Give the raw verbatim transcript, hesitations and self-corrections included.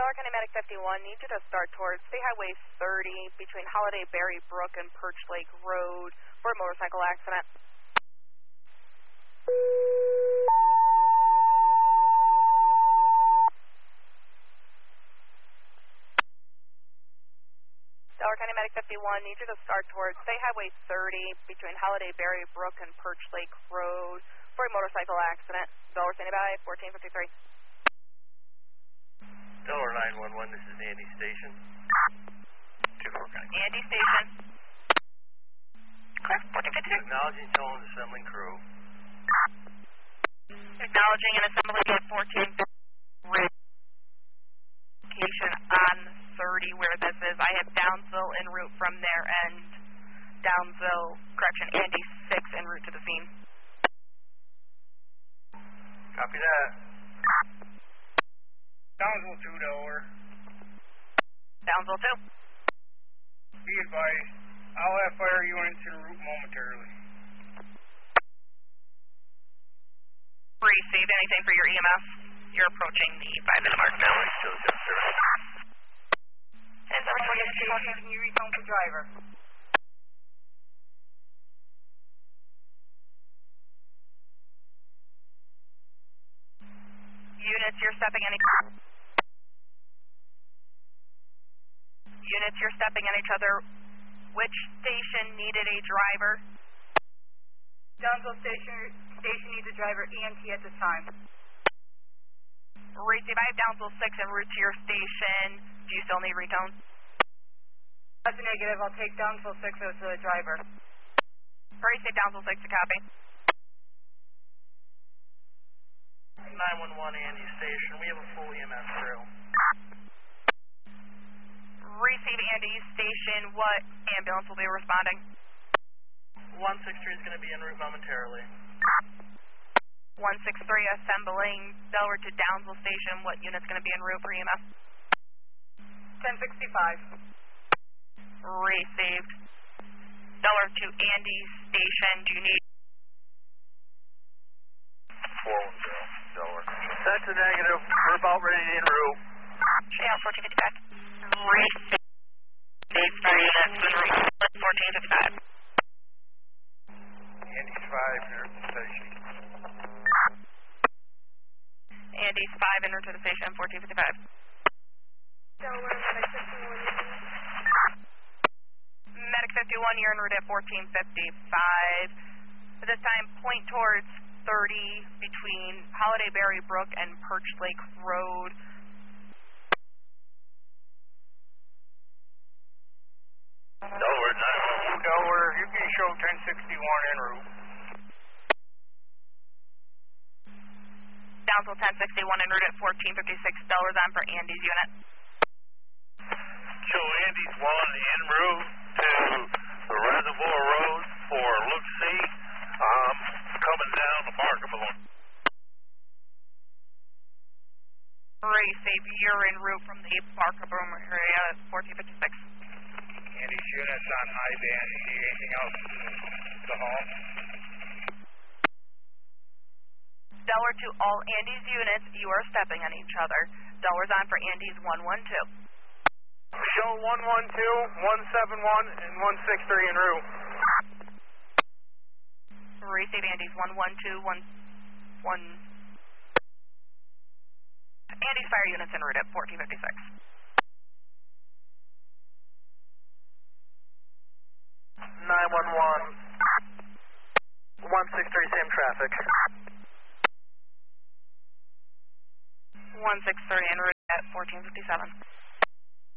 Delaware County Medic fifty-one, need you to start towards State Highway thirty between Holiday Berry Brook and Perch Lake Road for a motorcycle accident. Delaware County Medic fifty-one, need you to start towards State Highway thirty between Holiday Berry Brook and Perch Lake Road for a motorcycle accident. Delaware standing by, fourteen fifty-three. Delaware nine one one, this is Andy Station. Delaware County. Andy Station. Clear, fourteen fifty-three. Acknowledging tone, assembling crew. Acknowledging and assembling at fourteen fifty-three. Location on thirty where this is. I have Downsville en route from there and Downsville, correction, Andy six en route to the scene. Copy that. Downsville two, Delaware. Downsville two. Be advised, I'll have fire units en route momentarily. Receive anything for your E M S? You're approaching the five minute mark now. And so Can you recount the driver? Units, you're stepping any... Units, you're stepping on each other. Which station needed a driver? Downsville Station, station needs a driver, E M T at this time. Receive, I have Downsville six en route to your station. Do you still need retone? That's a negative. I'll take Downsville six as the driver. Receive, Downsville six to copy. nine one one, Andy Station. We have a full E M S trail. Receive, Andy Station. What ambulance will be responding? one six three is going to be en route momentarily. one six three assembling Delaware to Downsville Station. What unit's going to be en route for E M S? ten sixty-five. Received. Delaware to Andy Station. Do you need... four one zero, Delaware. That's a negative. We're about ready to en route. Yeah, fourteen fifty-five. Received. Three units en route. fourteen fifty-five. Andy's five, near the station. Andy's five en route to the station, fourteen fifty-five. Delaware, Medic fifty-one. Medic fifty-one, you're en route at fourteen fifty-five. At this time, point towards thirty between Holiday Berry Brook and Perch Lake Road. Delaware nine one one. Delaware, you can show ten sixty-one en route. Downsville ten sixty-one en route at fourteen fifty-six. Dollars on for Andy's unit. Show Andy's one en route to the Reservoir Road for look-see. Um, coming down the Barkerville. Receive, you're en route from the Barkerville area at fourteen fifty-six. Andy's units on high band. You need anything else to haul? Delaware to all Andy's units, you are stepping on each other. Dollars on for Andy's one one two. Show one one two, one seven one, and one six three en route. Receive Andy's one one two, one one. Andy's fire units en route at fourteen fifty-six. nine one one. one six three, same traffic. one six three en route at fourteen fifty-seven.